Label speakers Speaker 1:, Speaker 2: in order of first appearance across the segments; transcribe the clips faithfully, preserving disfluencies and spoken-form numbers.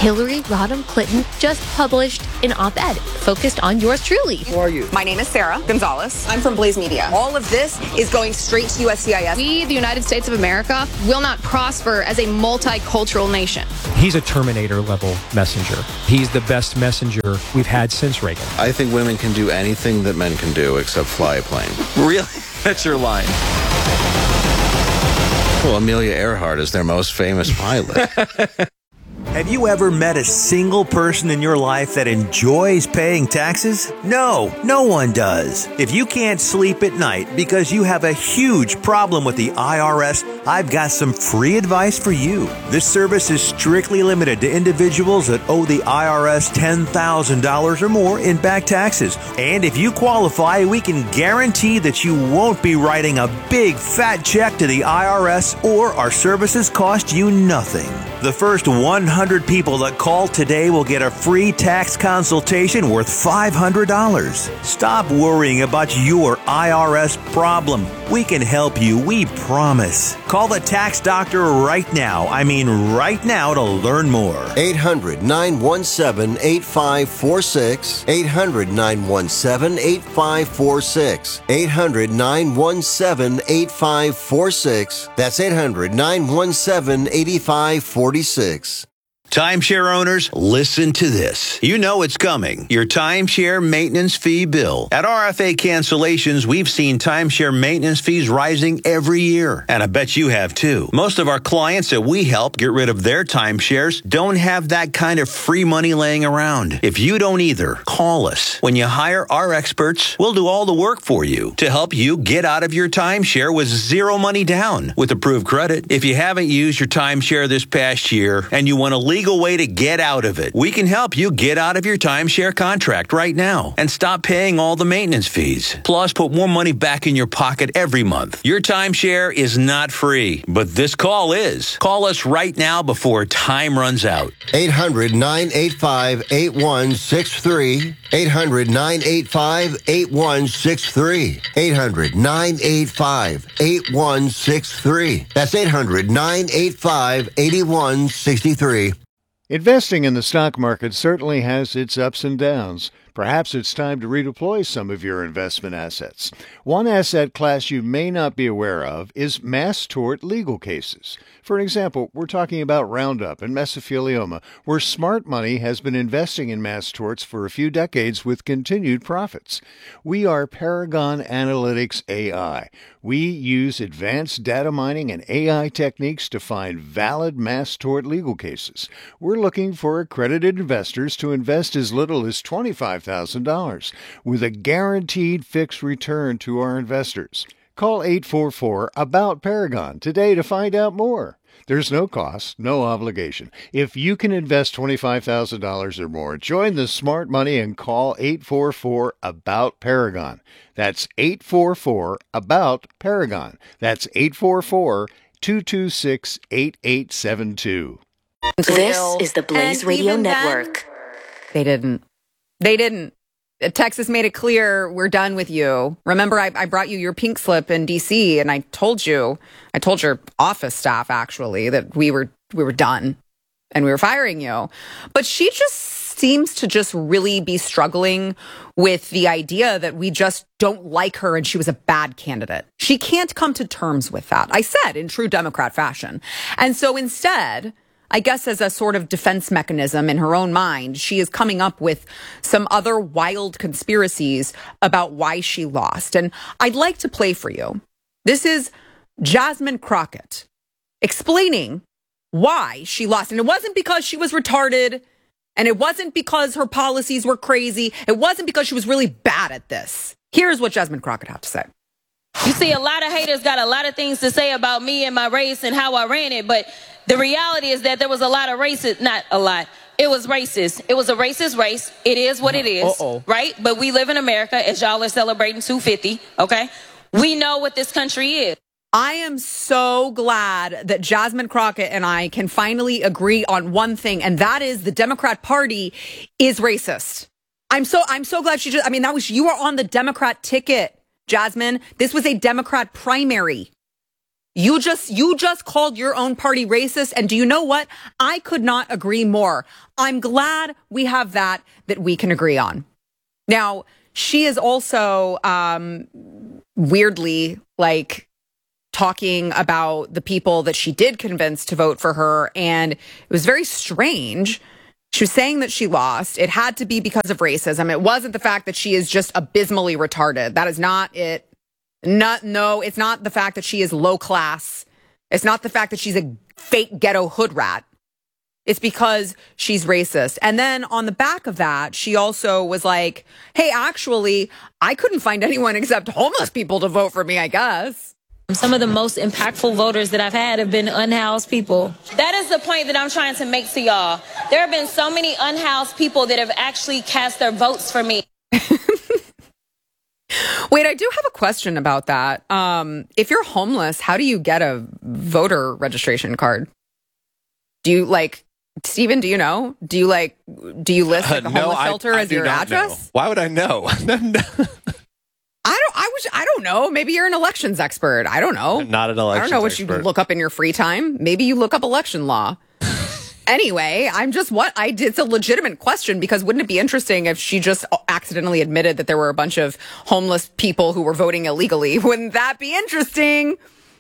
Speaker 1: Hillary Rodham Clinton just published an op-ed focused on yours truly.
Speaker 2: Who are you?
Speaker 3: My name is Sarah Gonzalez. I'm from Blaze Media. All of this is going straight to U S C I S.
Speaker 4: We, the United States of America, will not prosper as a multicultural nation.
Speaker 5: He's a Terminator-level messenger. He's the best messenger we've had since Reagan.
Speaker 6: I think women can do anything that men can do except fly a plane.
Speaker 7: Really? That's your line.
Speaker 6: Well, Amelia Earhart is their most famous pilot.
Speaker 8: Have you ever met a single person in your life that enjoys paying taxes? No, no one does. If you can't sleep at night because you have a huge problem with the I R S, I've got some free advice for you. This service is strictly limited to individuals that owe the I R S ten thousand dollars or more in back taxes. And if you qualify, we can guarantee that you won't be writing a big fat check to the I R S, or our services cost you nothing. The first one hundred people that call today will get a free tax consultation worth five hundred dollars. Stop worrying about your I R S problem. We can help you, we promise. Call the tax doctor right now. I mean right now to learn more.
Speaker 9: eight hundred, nine one seven, eight five four six. eight hundred, nine one seven, eight five four six. eight hundred, nine one seven, eight five four six. That's eight hundred, nine one seven, eight five four six.
Speaker 10: Timeshare owners, listen to this. You know it's coming. Your timeshare maintenance fee bill. At R F A Cancellations, we've seen timeshare maintenance fees rising every year. And I bet you have too. Most of our clients that we help get rid of their timeshares don't have that kind of free money laying around. If you don't either, call us. When you hire our experts, we'll do all the work for you to help you get out of your timeshare with zero money down with approved credit. If you haven't used your timeshare this past year and you want to leave legal way to get out of it. We can help you get out of your timeshare contract right now and stop paying all the maintenance fees. Plus, put more money back in your pocket every month. Your timeshare is not free, but this call is. Call us right now before time runs out.
Speaker 9: eight hundred, nine eight five, eight one six three. eight hundred, nine eight five, eight one six three. eight hundred, nine eight five, eight one six three. That's eight hundred, nine eight five, eight one six three.
Speaker 11: Investing in the stock market certainly has its ups and downs. Perhaps it's time to redeploy some of your investment assets. One asset class you may not be aware of is mass tort legal cases. For example, we're talking about Roundup and mesothelioma, where smart money has been investing in mass torts for a few decades with continued profits. We are Paragon Analytics A I. We use advanced data mining and A I techniques to find valid mass tort legal cases. We're looking for accredited investors to invest as little as twenty-five thousand dollars with a guaranteed fixed return to our investors. Call eight four four, A B O U T, Paragon today to find out more. There's no cost, no obligation. If you can invest twenty-five thousand dollars or more, join the smart money and call eight four four, A B O U T, Paragon. That's eight four four, A B O U T, Paragon. That's eight four four, two two six, eight eight seven two.
Speaker 12: This is the Blaze Radio Network.
Speaker 3: They didn't. They didn't. Texas made it clear, we're done with you. Remember, I, I brought you your pink slip in D C, and I told you, I told your office staff, actually, that we were we were done and we were firing you. But she just seems to just really be struggling with the idea that we just don't like her and she was a bad candidate. She can't come to terms with that, I said, in true Democrat fashion. And so instead, I guess as a sort of defense mechanism in her own mind, she is coming up with some other wild conspiracies about why she lost. And I'd like to play for you. This is Jasmine Crockett explaining why she lost. And it wasn't because she was retarded, and it wasn't because her policies were crazy. It wasn't because she was really bad at this. Here's what Jasmine Crockett had to say.
Speaker 13: You see, a lot of haters got a lot of things to say about me and my race and how I ran it, but the reality is that there was a lot of racist, not a lot, it was racist. It was a racist race. It is what it is, Uh-oh. right? But we live in America, as y'all are celebrating two fifty, okay? We know what this country is.
Speaker 3: I am so glad that Jasmine Crockett and I can finally agree on one thing, and that is the Democrat Party is racist. I'm so I'm so glad she just, I mean, that was, you were on the Democrat ticket, Jasmine. This was a Democrat primary. You just, you just called your own party racist. And do you know what? I could not agree more. I'm glad we have that, that we can agree on. Now, she is also, um, weirdly, like, talking about the people that she did convince to vote for her. And it was very strange. She was saying that she lost. It had to be because of racism. It wasn't the fact that she is just abysmally retarded. That is not it. Not, no, it's not the fact that she is low class. It's not the fact that she's a fake ghetto hood rat. It's because she's racist. And then on the back of that, she also was like, hey, actually, I couldn't find anyone except homeless people to vote for me, I guess.
Speaker 13: Some of the most impactful voters that I've had have been unhoused people. That is the point that I'm trying to make to y'all. There have been so many unhoused people that have actually cast their votes for me.
Speaker 3: Wait, I do have a question about that. Um, if you're homeless, how do you get a voter registration card? Do you like, Stephen, do you know? Do you like, do you list like a
Speaker 7: Uh, no,
Speaker 3: homeless
Speaker 7: I-
Speaker 3: shelter
Speaker 7: I
Speaker 3: as
Speaker 7: do
Speaker 3: your
Speaker 7: not
Speaker 3: address?
Speaker 7: know. Why would I know?
Speaker 3: I don't, I wish, I don't know. Maybe you're an elections expert. I don't know.
Speaker 7: Not an
Speaker 3: I
Speaker 7: election.
Speaker 3: don't know what you look up in your free time. Maybe you look up election law. Anyway, I'm just what I did. It's a legitimate question because wouldn't it be interesting if she just accidentally admitted that there were a bunch of homeless people who were voting illegally? Wouldn't that be interesting?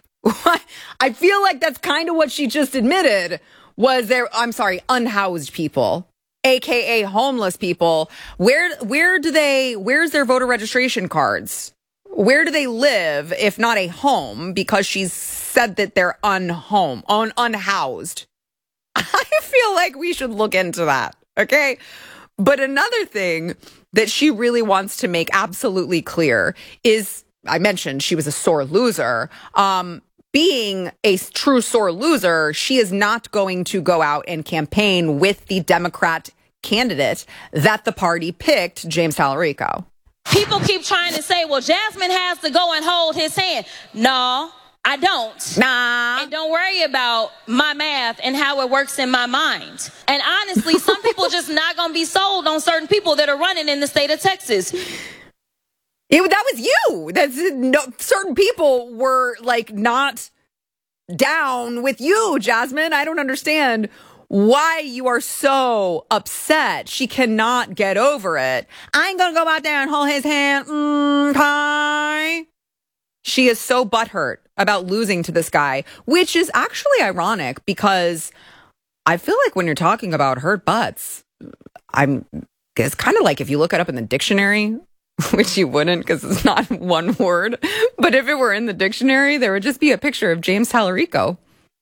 Speaker 3: I feel like that's kind of what she just admitted was there. I'm sorry, unhoused people, A K A homeless people. Where, where do they, where's their voter registration cards? Where do they live if not a home? Because she's said that they're unhome, un, unhoused. I feel like we should look into that, okay? But another thing that she really wants to make absolutely clear is, I mentioned she was a sore loser. Um, being a true sore loser, she is not going to go out and campaign with the Democrat candidate that the party picked, James Tallarico.
Speaker 13: People keep trying to say, well, Jasmine has to go and hold his hand. No, I don't.
Speaker 3: Nah.
Speaker 13: And don't worry about my math and how it works in my mind. And honestly, some people just not going to be sold on certain people that are running in the state of Texas.
Speaker 3: It, that was you. That's no, certain people were like not down with you, Jasmine. I don't understand why you are so upset. She cannot get over it. I ain't gonna go out there and hold his hand. Mm, pie. She is so butthurt about losing to this guy, which is actually ironic because I feel like when you're talking about hurt butts, I'm, it's kind of like if you look it up in the dictionary, which you wouldn't because it's not one word, but if it were in the dictionary, there would just be a picture of James Tallarico.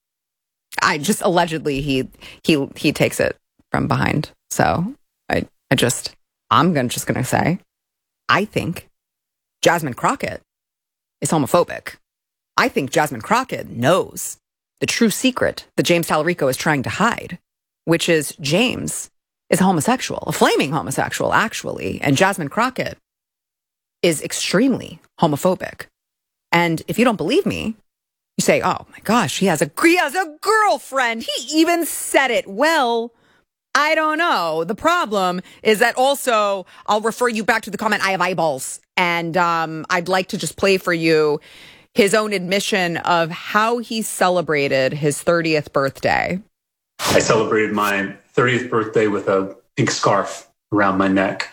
Speaker 3: I just allegedly he he he takes it from behind. So I I just I'm gonna just gonna say I think Jasmine Crockett is homophobic. I think Jasmine Crockett knows the true secret that James Tallarico is trying to hide, which is James is a homosexual, a flaming homosexual, actually. And Jasmine Crockett is extremely homophobic. And if you don't believe me, you say, oh my gosh, he has a, he has a girlfriend. He even said it. Well, I don't know. The problem is that also, I'll refer you back to the comment, I have eyeballs. And um, I'd like to just play for you his own admission of how he celebrated his thirtieth birthday.
Speaker 2: I celebrated my thirtieth birthday with a pink scarf around my neck.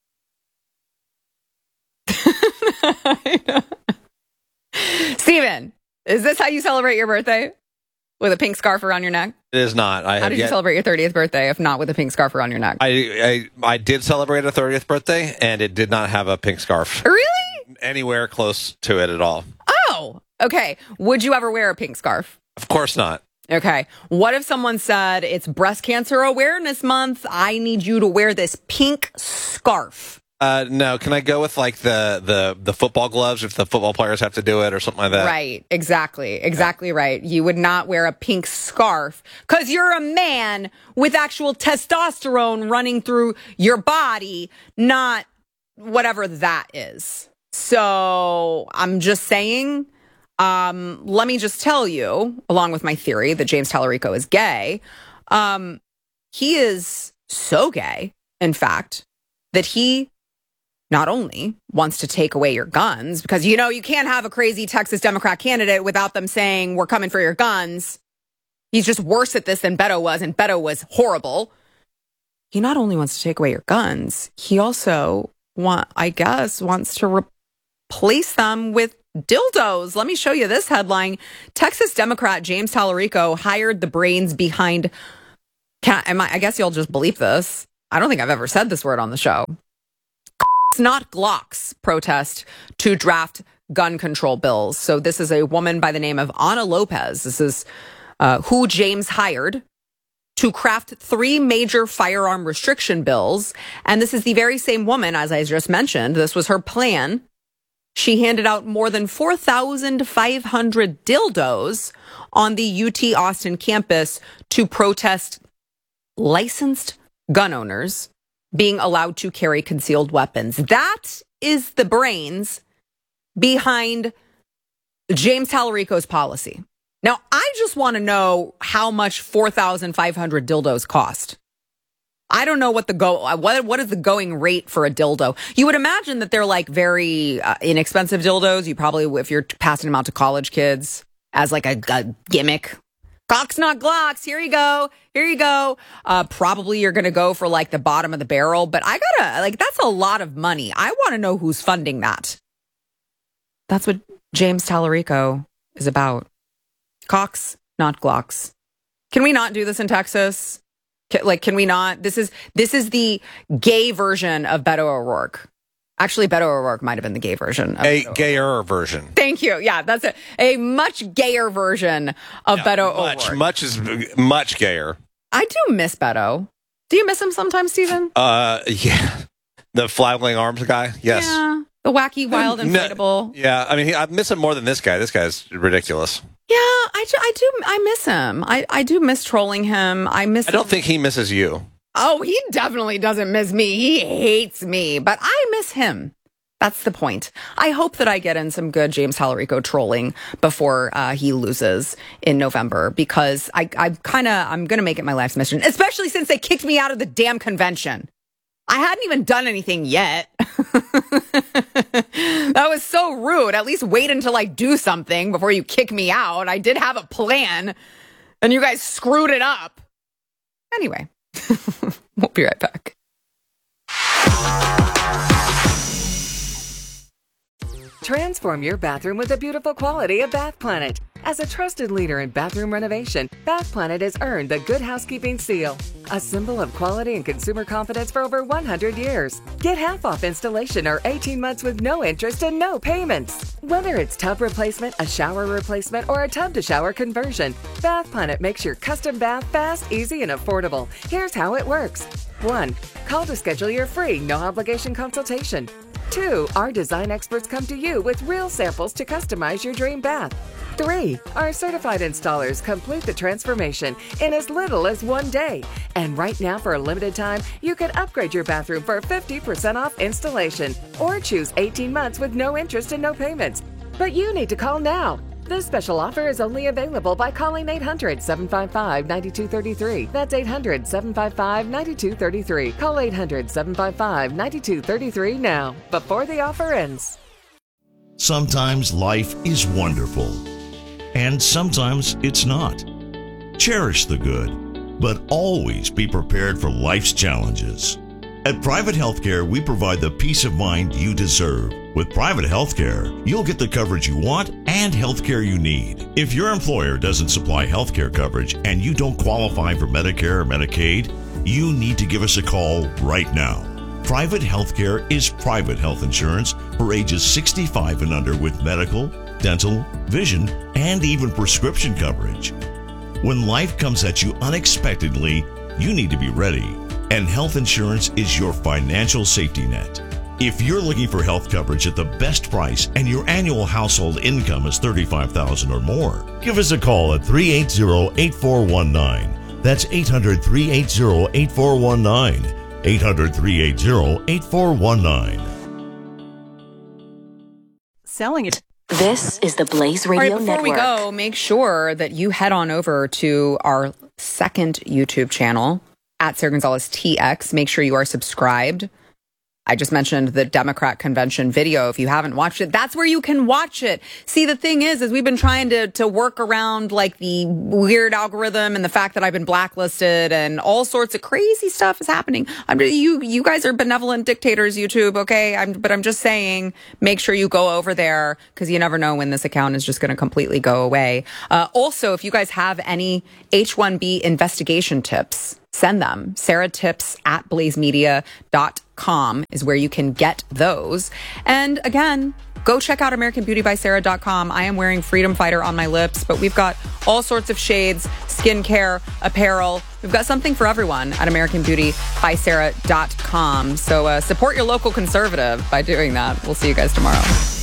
Speaker 3: Steven, is this how you celebrate your birthday? With a pink scarf around your neck?
Speaker 7: It is not. I
Speaker 3: How
Speaker 7: have
Speaker 3: did
Speaker 7: yet,
Speaker 3: you celebrate your thirtieth birthday if not with a pink scarf around your neck?
Speaker 7: I, I I did celebrate a thirtieth birthday, and it did not have a pink scarf.
Speaker 3: Really?
Speaker 7: Anywhere close to it at all.
Speaker 3: Oh, okay. Would you ever wear a pink scarf?
Speaker 7: Of course not.
Speaker 3: Okay. What if someone said, it's Breast Cancer Awareness Month. I need you to wear this pink scarf.
Speaker 7: Uh, no, can I go with like the, the, the football gloves if the football players have to do it or something like that?
Speaker 3: Right. Exactly. Exactly right. You would not wear a pink scarf because you're a man with actual testosterone running through your body, not whatever that is. So I'm just saying, um, let me just tell you, along with my theory that James Tallarico is gay, um, he is so gay, in fact, that he not only wants to take away your guns, because, you know, you can't have a crazy Texas Democrat candidate without them saying, we're coming for your guns. He's just worse at this than Beto was, and Beto was horrible. He not only wants to take away your guns, he also, want, I guess, wants to replace them with dildos. Let me show you this headline. Texas Democrat James Tallarico hired the brains behind, can, am I, I guess you'll just believe this. I don't think I've ever said this word on the show. It's not Glocks protest to draft gun control bills. So this is a woman by the name of Ana Lopez. This is uh, who James hired to craft three major firearm restriction bills. And this is the very same woman, as I just mentioned. This was her plan. She handed out more than four thousand five hundred dildos on the U T Austin campus to protest licensed gun owners being allowed to carry concealed weapons. That is the brains behind James Tallarico's policy. Now, I just want to know how much four thousand five hundred dildos cost. I don't know what the go what what is the going rate for a dildo. You would imagine that they're like very uh, inexpensive dildos. You probably, if you're passing them out to college kids as like a, a gimmick. Glocks, not Glocks. Here you go. Here you go. Uh, probably you're going to go for like the bottom of the barrel, but I gotta, like, that's a lot of money. I want to know who's funding that. That's what James Tallarico is about. Cocks, not Glocks. Can we not do this in Texas? Can, like, can we not? This is, this is the gay version of Beto O'Rourke. Actually, Beto O'Rourke might have been the gay version. Of
Speaker 7: a
Speaker 3: Beto
Speaker 7: gayer
Speaker 3: O'Rourke.
Speaker 7: version.
Speaker 3: Thank you. Yeah, that's it. A much gayer version of
Speaker 7: yeah,
Speaker 3: Beto
Speaker 7: much,
Speaker 3: O'Rourke.
Speaker 7: Much is much gayer.
Speaker 3: I do miss Beto. Do you miss him sometimes, Stephen?
Speaker 7: Uh, yeah. The flailing arms guy? Yes.
Speaker 3: Yeah. The wacky, wild, inflatable.
Speaker 7: No, yeah, I mean, he, I miss him more than this guy. This guy's ridiculous.
Speaker 3: Yeah, I, I do. I miss him. I, I do miss trolling him. I miss
Speaker 7: I don't
Speaker 3: him.
Speaker 7: think he misses you.
Speaker 3: Oh, he definitely doesn't miss me. He hates me, but I miss him. That's the point. I hope that I get in some good James Tallarico trolling before uh, he loses in November, because I, I kind of, I'm going to make it my life's mission, especially since they kicked me out of the damn convention. I hadn't even done anything yet. That was so rude. At least wait until I do something before you kick me out. I did have a plan, and you guys screwed it up. Anyway, we'll be right back.
Speaker 14: Transform your bathroom with the beautiful quality of Bath Planet. As a trusted leader in bathroom renovation, Bath Planet has earned the Good Housekeeping seal, a symbol of quality and consumer confidence for over one hundred years. Get half off installation or eighteen months with no interest and no payments. Whether it's tub replacement, a shower replacement, or a tub-to-shower conversion, Bath Planet makes your custom bath fast, easy, and affordable. Here's how it works. one. Call to schedule your free, no-obligation consultation. two. Our design experts come to you with real samples to customize your dream bath. three. Our certified installers complete the transformation in as little as one day. And right now, for a limited time, you can upgrade your bathroom for fifty percent off installation or choose eighteen months with no interest and no payments. But you need to call now. This special offer is only available by calling eight hundred, seven five five, nine two three three. That's eight hundred, seven five five, nine two three three. Call eight hundred, seven five five, nine two three three now, before the offer ends.
Speaker 15: Sometimes life is wonderful, and sometimes it's not. Cherish the good, but always be prepared for life's challenges. At Private Healthcare, we provide the peace of mind you deserve. With Private Healthcare, you'll get the coverage you want and healthcare you need. If your employer doesn't supply healthcare coverage and you don't qualify for Medicare or Medicaid, you need to give us a call right now. Private Healthcare is private health insurance for ages sixty-five and under with medical, dental, vision, and even prescription coverage. When life comes at you unexpectedly, you need to be ready. And health insurance is your financial safety net. If you're looking for health coverage at the best price and your annual household income is thirty-five thousand dollars or more, give us a call at three eight zero, eight four one nine. That's eight hundred, three eight zero, eight four one nine. eight hundred, three eight zero, eight four one nine.
Speaker 12: Selling it. This is the Blaze Radio
Speaker 3: All right, before
Speaker 12: Network.
Speaker 3: we go, make sure that you head on over to our second YouTube channel, at Sarah Gonzalez T X. Make sure you are subscribed. I just mentioned the Democrat convention video. If you haven't watched it, that's where you can watch it. See, the thing is, is we've been trying to, to work around like the weird algorithm and the fact that I've been blacklisted and all sorts of crazy stuff is happening. I'm, you, you guys are benevolent dictators, YouTube. Okay. I'm, but I'm just saying, make sure you go over there because you never know when this account is just going to completely go away. Uh, also, if you guys have any H one B investigation tips, send them. Sarah Tips at blaze media dot com is where you can get those. And again, go check out American Beauty by Sarah dot com. I am wearing Freedom Fighter on my lips, but we've got all sorts of shades, skincare, apparel. We've got something for everyone at American Beauty by Sarah dot com. So uh, support your local conservative by doing that. We'll see you guys tomorrow.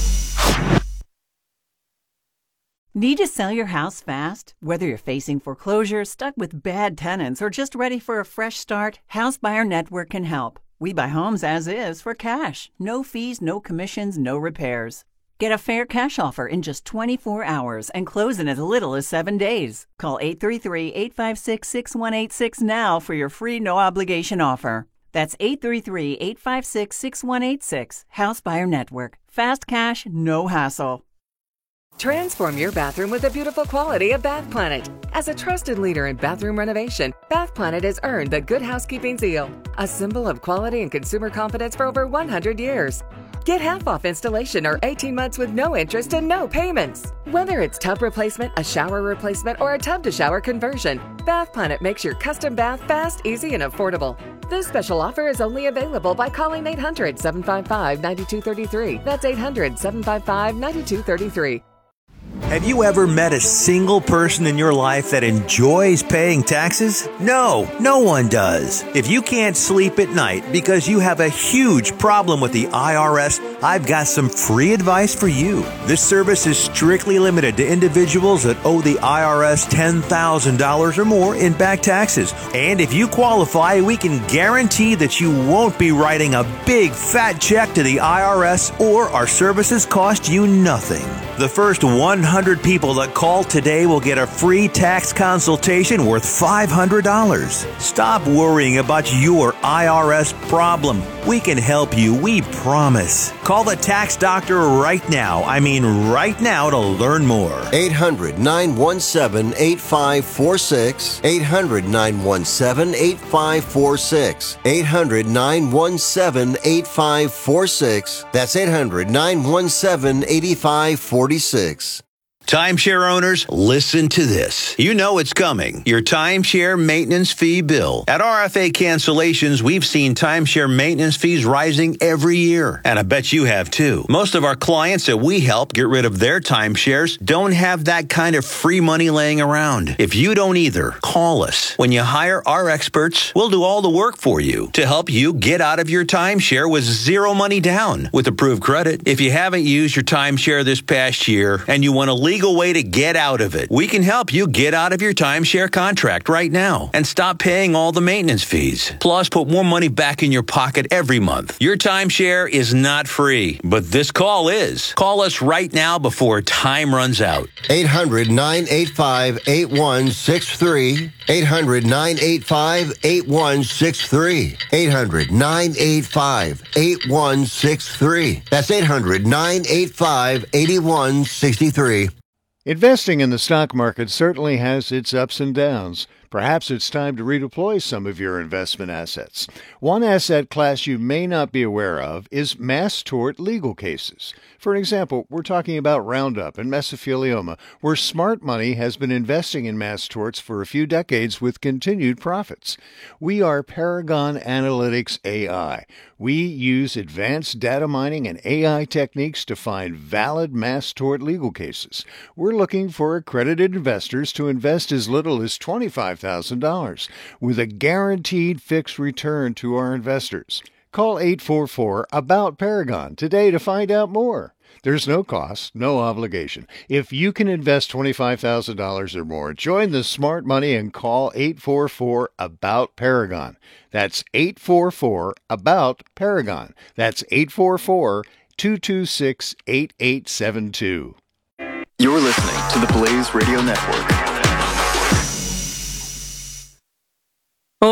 Speaker 16: Need to sell your house fast? Whether you're facing foreclosure, stuck with bad tenants, or just ready for a fresh start, House Buyer Network can help. We buy homes as is for cash. No fees, no commissions, no repairs. Get a fair cash offer in just twenty-four hours and close in as little as seven days. Call eight three three, eight five six, six one eight six now for your free no-obligation offer. That's eight three three, eight five six, six one eight six. House Buyer Network. Fast cash, no hassle.
Speaker 14: Transform your bathroom with the beautiful quality of Bath Planet. As a trusted leader in bathroom renovation, Bath Planet has earned the Good Housekeeping seal, a symbol of quality and consumer confidence for over one hundred years. Get half off installation or eighteen months with no interest and no payments. Whether it's tub replacement, a shower replacement, or a tub-to-shower conversion, Bath Planet makes your custom bath fast, easy, and affordable. This special offer is only available by calling eight hundred, seven five five, nine two three three. That's eight hundred, seven five five, nine two three three.
Speaker 8: Have you ever met a single person in your life that enjoys paying taxes? No, no one does. If you can't sleep at night because you have a huge problem with the I R S, I've got some free advice for you. This service is strictly limited to individuals that owe the I R S ten thousand dollars or more in back taxes. And if you qualify, we can guarantee that you won't be writing a big fat check to the I R S or our services cost you nothing. The first one hundred people that call today will get a free tax consultation worth five hundred dollars. Stop worrying about your I R S problem. We can help you, we promise. Call the tax doctor right now. I mean right now to learn more.
Speaker 9: eight hundred, nine one seven, eight five four six. eight hundred, nine one seven, eight five four six. eight hundred, nine one seven, eight five four six. That's eight hundred, nine one seven, eight five four six.
Speaker 10: Timeshare owners, listen to this. You know it's coming. Your timeshare maintenance fee bill. At R F A Cancellations, we've seen timeshare maintenance fees rising every year. And I bet you have too. Most of our clients that we help get rid of their timeshares don't have that kind of free money laying around. If you don't either, call us. When you hire our experts, we'll do all the work for you to help you get out of your timeshare with zero money down with approved credit. If you haven't used your timeshare this past year and you want to leave legal way to get out of it. We can help you get out of your timeshare contract right now and stop paying all the maintenance fees. Plus, put more money back in your pocket every month. Your timeshare is not free, but this call is. Call us right now before time runs out.
Speaker 9: eight hundred, nine eight five, eight one six three. eight hundred, nine eight five, eight one six three. eight hundred, nine eight five, eight one six three. That's eight hundred, nine eight five, eight one six three.
Speaker 11: Investing in the stock market certainly has its ups and downs. Perhaps it's time to redeploy some of your investment assets. One asset class you may not be aware of is mass tort legal cases. For example, we're talking about Roundup and mesothelioma, where smart money has been investing in mass torts for a few decades with continued profits. We are Paragon Analytics A I. We use advanced data mining and A I techniques to find valid mass tort legal cases. We're looking for accredited investors to invest as little as twenty-five thousand dollars with a guaranteed fixed return to our investors. Call eight four four, A B O U T, Paragon today to find out more. There's no cost, no obligation. If you can invest twenty-five thousand dollars or more, join the smart money and call eight four four, A B O U T, Paragon. That's eight four four, A B O U T, Paragon. That's eight four four, two two six, eight eight seven two.
Speaker 17: You're listening to the Blaze Radio Network.
Speaker 3: Oh,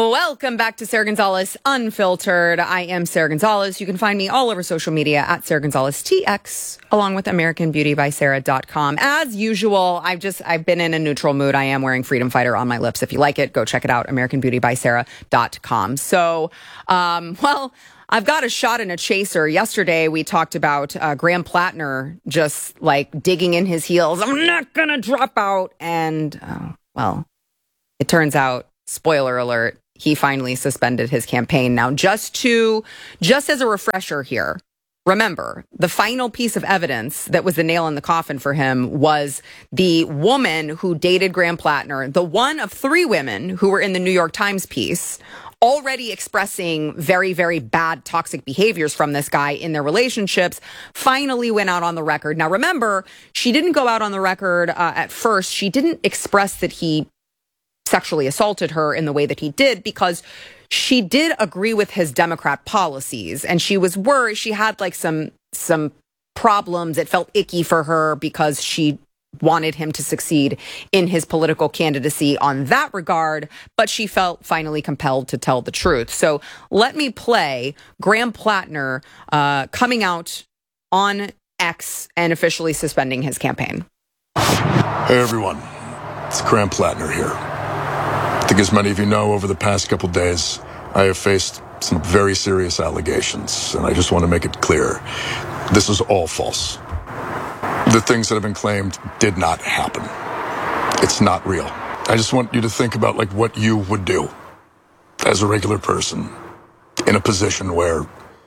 Speaker 3: Welcome back to Sarah Gonzalez Unfiltered. I am Sarah Gonzalez. You can find me all over social media at Sarah Gonzalez T X, along with American Beauty by Sarah dot com. As usual, I've just, I've been in a neutral mood. I am wearing Freedom Fighter on my lips. If you like it, go check it out, American Beauty by Sarah dot com. So, um, well, I've got a shot and a chaser. Yesterday, we talked about uh, Graham Plattner just like digging in his heels. I'm not going to drop out. And, uh, well, it turns out, spoiler alert, he finally suspended his campaign. Now, just to, just as a refresher here, remember, the final piece of evidence that was the nail in the coffin for him was the woman who dated Graham Plattner, the one of three women who were in the New York Times piece, already expressing very, very bad toxic behaviors from this guy in their relationships, finally went out on the record. Now, remember, she didn't go out on the record uh, at first. She didn't express that he sexually assaulted her in the way that he did because she did agree with his Democrat policies, and she was worried. She had like some some problems. It felt icky for her because she wanted him to succeed in his political candidacy on that regard, but she felt finally compelled to tell the truth. So let me play Graham Plattner uh, coming out on X and officially suspending his campaign.
Speaker 18: Hey everyone, it's Graham Plattner here. I think as many of you know, over the past couple days, I have faced some very serious allegations, and I just want to make it clear, this is all false. The things that have been claimed did not happen. It's not real. I just want you to think about like what you would do as a regular person in a position where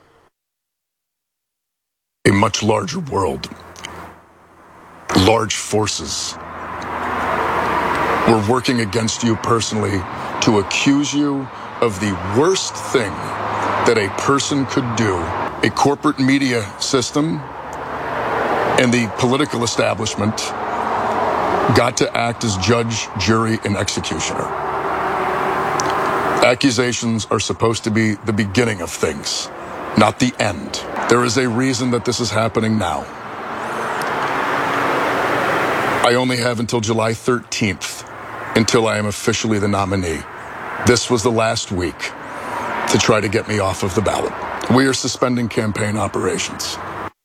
Speaker 18: a much larger world, large forces, were working against you personally to accuse you of the worst thing that a person could do. A corporate media system and the political establishment got to act as judge, jury, and executioner. Accusations are supposed to be the beginning of things, not the end. There is a reason that this is happening now. I only have until July thirteenth until I am officially the nominee. This was the last week to try to get me off of the ballot. We are suspending campaign operations.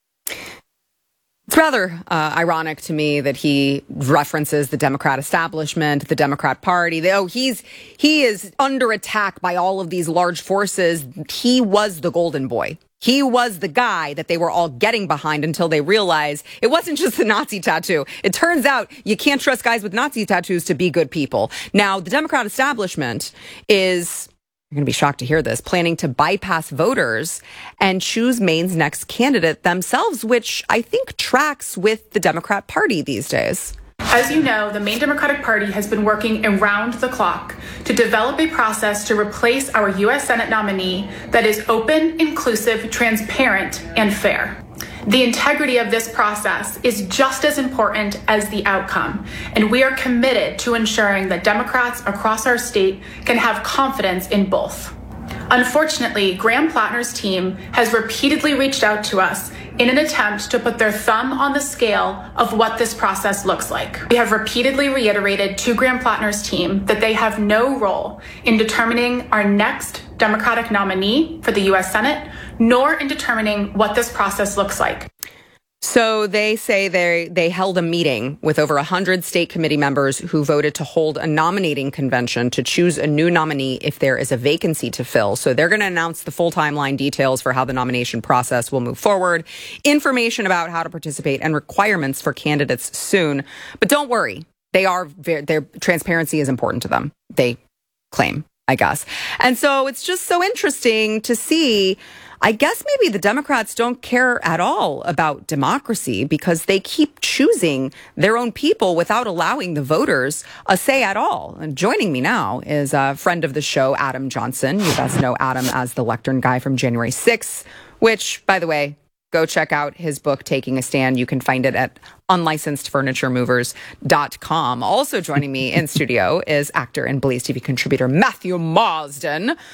Speaker 3: It's rather uh, ironic to me that he references the Democrat establishment, the Democrat Party. They, oh, he's he is under attack by all of these large forces. He was the golden boy. He was the guy that they were all getting behind until they realized it wasn't just the Nazi tattoo. It turns out you can't trust guys with Nazi tattoos to be good people. Now, the Democrat establishment is, you're going to be shocked to hear this, planning to bypass voters and choose Maine's next candidate themselves, which I think tracks with the Democrat Party these days.
Speaker 19: As you know, the Maine Democratic Party has been working around the clock to develop a process to replace our U S Senate nominee that is open, inclusive, transparent, and fair. The integrity of this process is just as important as the outcome, and we are committed to ensuring that Democrats across our state can have confidence in both. Unfortunately, Graham Plattner's team has repeatedly reached out to us in an attempt to put their thumb on the scale of what this process looks like. We have repeatedly reiterated to Graham Plattner's team that they have no role in determining our next Democratic nominee for the U S Senate, nor in determining what this process looks like.
Speaker 3: So they say they they held a meeting with over one hundred state committee members who voted to hold a nominating convention to choose a new nominee if there is a vacancy to fill. So they're going to announce the full timeline details for how the nomination process will move forward, information about how to participate, and requirements for candidates soon. But don't worry, they are very, their transparency is important to them. They claim, I guess. And so it's just so interesting to see. I guess maybe the Democrats don't care at all about democracy because they keep choosing their own people without allowing the voters a say at all. And joining me now is a friend of the show, Adam Johnson. You best know Adam as the lectern guy from January sixth, which, by the way, go check out his book, Taking a Stand. You can find it at unlicensed furniture movers dot com. Also joining me in studio is actor and Blaze T V contributor Matthew Marsden.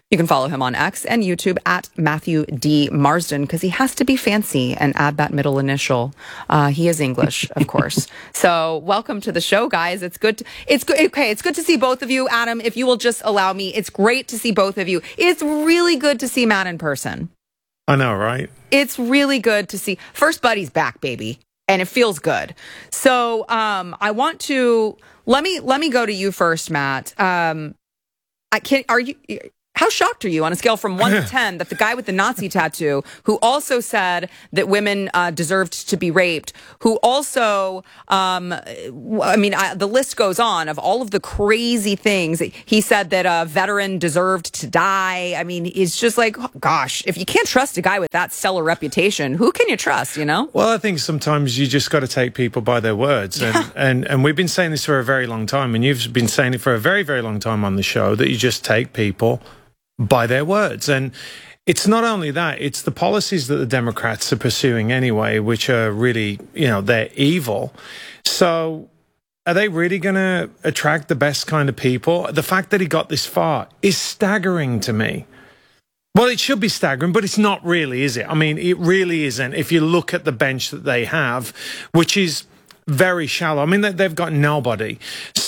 Speaker 3: You can follow him on X and YouTube at Matthew D. Marsden because he has to be fancy and add that middle initial. Uh, he is English, of course. So welcome to the show, guys. It's good. To, it's good. Okay, it's good to see both of you, Adam. If you will just allow me, it's great to see both of you. It's really good to see Matt in person.
Speaker 20: I know, right?
Speaker 3: It's really good to see. First Buddy's back, baby, and it feels good. So um, I want to let me let me go to you first, Matt. Um, I can. Are you? How shocked are you on a scale from one to ten that the guy with the Nazi tattoo, who also said that women uh, deserved to be raped, who also, um, I mean, I, the list goes on of all of the crazy things. He said that a veteran deserved to die. I mean, it's just like, oh, gosh, if you can't trust a guy with that stellar reputation, who can you trust, you know?
Speaker 20: Well, I think sometimes you just got to take people by their words. And,
Speaker 3: Yeah.
Speaker 20: and, and we've been saying this for a very long time, and you've been saying it for a very, very long time on the show, that you just take people by their words. And it's not only that, it's the policies that the Democrats are pursuing anyway, which are really, you know, they're evil. So are they really going to attract the best kind of people? The fact that he got this far is staggering to me. Well, it should be staggering, but it's not really, is it? I mean, it really isn't if you look at the bench that they have, which is very shallow. I mean, they, they've got nobody.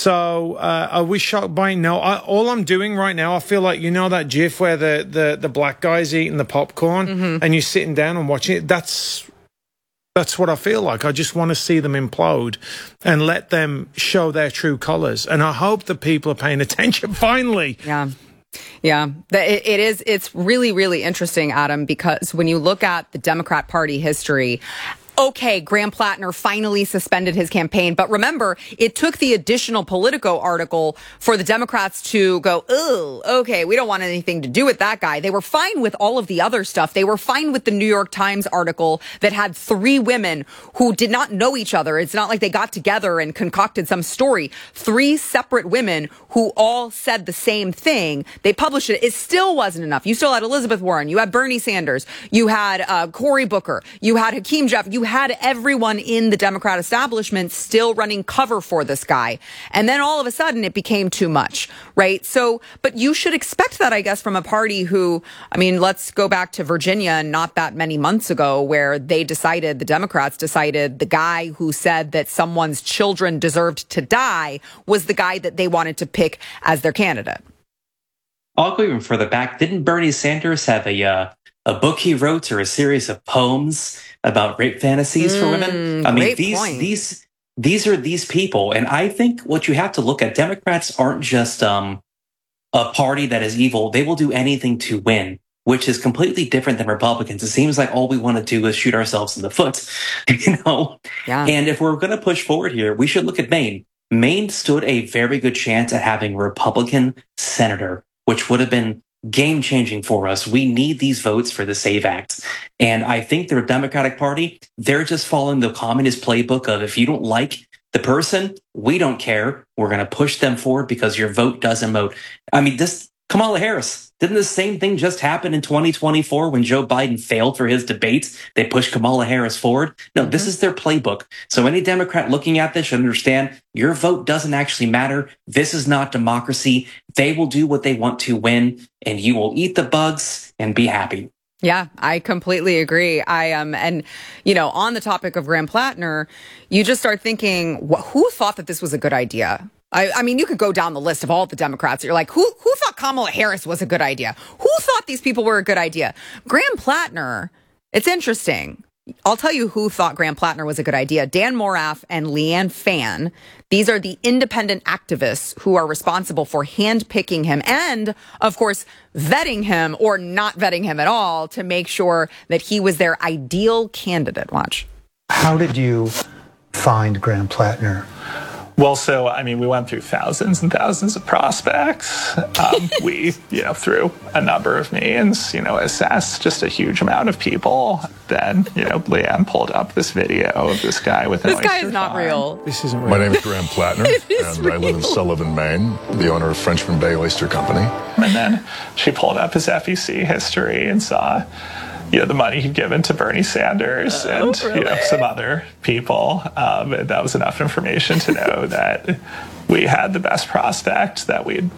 Speaker 20: So uh, are we shocked by no? I, all I'm doing right now, I feel like, you know that GIF where the, the, the black guy's eating the popcorn
Speaker 3: Mm-hmm.
Speaker 20: and you're sitting down and watching it? That's, that's what I feel like. I just want to see them implode and let them show their true colors. And I hope that people are paying attention finally.
Speaker 3: Yeah. Yeah, it, it is. It's really, really interesting, Adam, because when you look at the Democrat Party history, okay, Graham Plattner finally suspended his campaign. But remember, it took the additional Politico article for the Democrats to go, oh, okay, we don't want anything to do with that guy. They were fine with all of the other stuff. They were fine with the New York Times article that had three women who did not know each other. It's not like they got together and concocted some story. Three separate women who all said the same thing. They published it. It still wasn't enough. You still had Elizabeth Warren. You had Bernie Sanders. You had uh, Cory Booker. You had Hakeem Jeffries. You had everyone in the Democrat establishment still running cover for this guy. And then all of a sudden it became too much, right? So, but you should expect that, I guess, from a party who, I mean, let's go back to Virginia not that many months ago where they decided, the Democrats decided the guy who said that someone's children deserved to die was the guy that they wanted to pick as their candidate.
Speaker 21: I'll go even further back. Didn't Bernie Sanders have a uh, a book he wrote or a series of poems about rape fantasies
Speaker 3: Mm,
Speaker 21: for women? I mean,
Speaker 3: great
Speaker 21: these
Speaker 3: point.
Speaker 21: these these are these people, and I think what you have to look at, Democrats aren't just um, a party that is evil. They will do anything to win, which is completely different than Republicans. It seems like all we want to do is shoot ourselves in the foot, you know.
Speaker 3: Yeah.
Speaker 21: And if we're going to push forward here, we should look at Maine. Maine stood a very good chance at having a Republican senator, which would have been game-changing for us. We need these votes for the SAVE Act. And I think the Democratic Party, they're just following the communist playbook of if you don't like the person, we don't care. We're going to push them forward because your vote doesn't vote. I mean, this Kamala Harris, didn't the same thing just happen in twenty twenty-four when Joe Biden failed for his debates? They pushed Kamala Harris forward. No, this is their playbook. So any Democrat looking at this should understand your vote doesn't actually matter. This is not democracy. They will do what they want to win, and you will eat the bugs and be happy.
Speaker 3: Yeah, I completely agree. I um, and you know, on the topic of Graham Plattner, you just start thinking, wh- who thought that this was a good idea? I, I mean, you could go down the list of all the Democrats. You're like, who who thought Kamala Harris was a good idea? Who thought these people were a good idea? Graham Plattner. It's interesting. I'll tell you who thought Graham Plattner was a good idea. Dan Moraff and Leanne Phan. These are the independent activists who are responsible for handpicking him and, of course, vetting him or not vetting him at all to make sure that he was their ideal candidate. Watch.
Speaker 22: How did you find Graham Plattner?
Speaker 23: Well, so, I mean, we went through thousands and thousands of prospects. Um, we, you know, through a number of means, you know, assessed just a huge amount of people. Then, you know, Leanne pulled up this video of this guy with an
Speaker 3: This guy
Speaker 23: oyster
Speaker 3: is not
Speaker 23: farm.
Speaker 3: real.
Speaker 20: This isn't real.
Speaker 18: My name is Graham Plattner,
Speaker 3: is
Speaker 18: and I live in Sullivan, Maine, the owner of Frenchman Bay Oyster Company.
Speaker 23: And then she pulled up his F E C history and saw, you know, the money he'd given to Bernie Sanders
Speaker 3: Oh,
Speaker 23: and, you know, some other people. Um, and that was enough information to know that we had the best prospect that we'd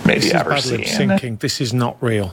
Speaker 23: maybe
Speaker 20: this
Speaker 23: ever
Speaker 20: is bad lip
Speaker 23: seen.
Speaker 20: syncing. This is not real.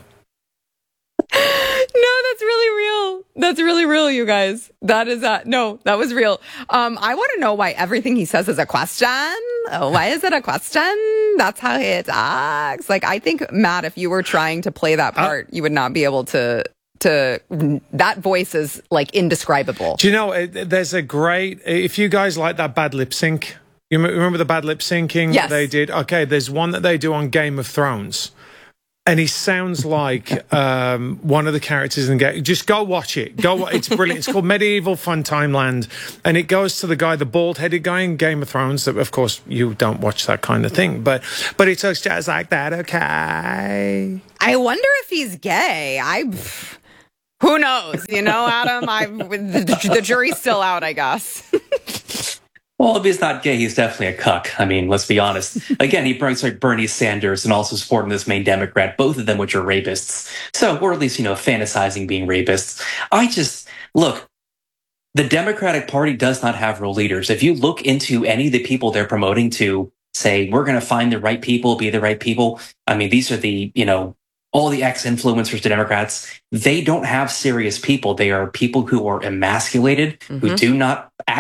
Speaker 3: No, that's really real. That's really real, you guys. That is that. No, that was real. Um, I want to know why everything he says is a question. Why is it a question? That's how he talks. Like, I think, Matt, if you were trying to play that part, uh, you would not be able to. To that voice is like indescribable.
Speaker 20: Do you know? It, there's a great. If you guys like that bad lip sync, you remember the bad lip syncing
Speaker 3: yes.
Speaker 20: that they did? Okay, there's one that they do on Game of Thrones. And he sounds like um, one of the characters in the game. Just go watch it. Go. It's brilliant. It's called Medieval Fun Timeland. And it goes to the guy, the bald-headed guy in Game of Thrones. That, of course, you don't watch that kind of thing. But but it talks just like that, okay?
Speaker 3: I wonder if he's gay. I... Who knows? You know, Adam, I the, the jury's still out, I guess.
Speaker 21: Well, if he's not gay, he's definitely a cuck. I mean, let's be honest. Again, he brings like Bernie Sanders and also supporting this main Democrat, both of them which are rapists. So, or at least, you know, fantasizing being rapists. I just, look, the Democratic Party does not have real leaders. If you look into any of the people they're promoting to say, we're going to find the right people, be the right people. I mean, these are the, you know, all the ex-influencers to Democrats. They don't have serious people. They are people who are emasculated, mm-hmm. who do not act